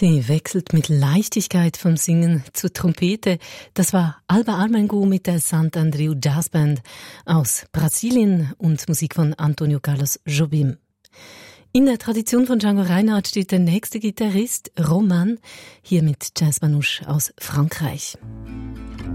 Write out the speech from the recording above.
Sie wechselt mit Leichtigkeit vom Singen zur Trompete. Das war Alba Armengo mit der Sant Andreu Jazz Band aus Brasilien und Musik von Antonio Carlos Jobim. In der Tradition von Django Reinhardt steht der nächste Gitarrist, Roman, hier mit Jazz Manouche aus Frankreich.